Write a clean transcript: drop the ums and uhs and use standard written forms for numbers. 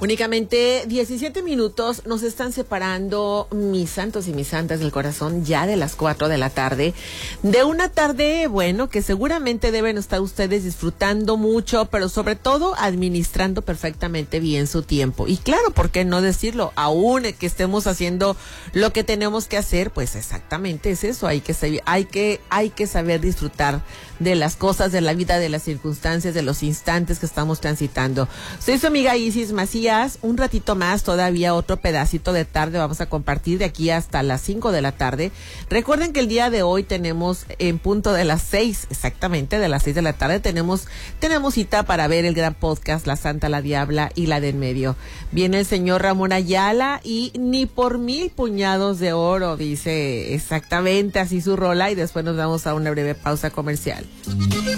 Únicamente 17 minutos nos están separando, mis santos y mis santas del corazón, ya de las 4 de la tarde. De una tarde, bueno, que seguramente deben estar ustedes disfrutando mucho, pero sobre todo administrando perfectamente bien su tiempo. Y claro, ¿por qué no decirlo? Aún que estemos haciendo lo que tenemos que hacer, pues exactamente es eso. Hay que saber disfrutar de las cosas, de la vida, de las circunstancias, de los instantes que estamos transitando. Soy su amiga Isis Macías. Un ratito más, todavía otro pedacito de tarde vamos a compartir de aquí hasta las 5 de la tarde. Recuerden que el día de hoy tenemos en punto de las 6, exactamente de las 6 de la tarde, tenemos cita para ver el gran podcast La Santa, la Diabla y la de en medio. Viene el señor Ramón Ayala y ni por 1000 puñados de oro, dice exactamente así su rola, y después nos vamos a una breve pausa comercial.